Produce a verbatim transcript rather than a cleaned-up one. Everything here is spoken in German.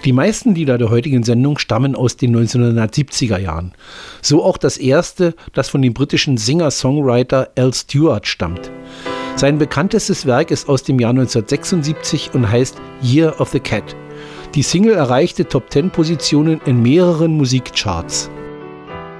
Die meisten Lieder der heutigen Sendung stammen aus den neunzehnhundertsiebziger Jahren. So auch das erste, das von dem britischen Singer-Songwriter Al Stewart stammt. Sein bekanntestes Werk ist aus dem Jahr neunzehnhundertsechsundsiebzig und heißt Year of the Cat. Die Single erreichte Top-Zehn Positionen in mehreren Musikcharts.